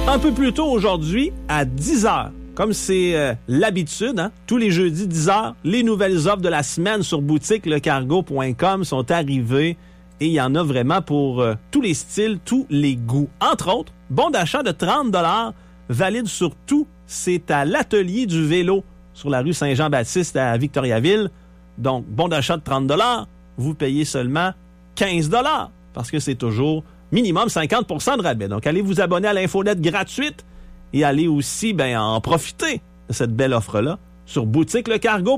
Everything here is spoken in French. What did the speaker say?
Un peu plus tôt aujourd'hui, à 10h, comme c'est l'habitude, hein, tous les jeudis 10h, les nouvelles offres de la semaine sur boutiquelecargo.com sont arrivées et il y en a vraiment pour tous les styles, tous les goûts. Entre autres, bon d'achat de 30 $ valide sur tout. C'est à l'Atelier du vélo sur la rue Saint-Jean-Baptiste à Victoriaville. Donc, bon d'achat de 30 $, vous payez seulement 15 $ parce que c'est toujours minimum 50% de rabais. Donc, allez vous abonner à l'infolette gratuite et allez aussi en profiter de cette belle offre-là sur boutiquelecargo.com.